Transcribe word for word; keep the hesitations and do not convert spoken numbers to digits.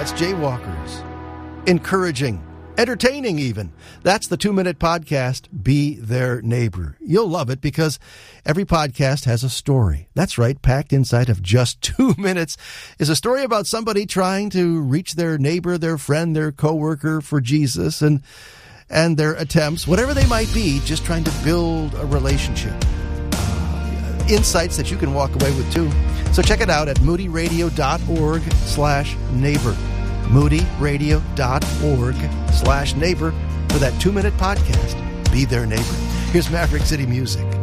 violence, jaywalkers. Encouraging, entertaining even. That's the two-minute podcast, Be Their Neighbor. You'll love it because every podcast has a story. That's right, packed inside of just two minutes is a story about somebody trying to reach their neighbor, their friend, their coworker for Jesus, and and their attempts, whatever they might be, just trying to build a relationship. Uh, insights that you can walk away with too. So check it out at moodyradio.org slash neighbor. moodyradio.org slash neighbor for that two-minute podcast, Be Their Neighbor. Here's Maverick City Music.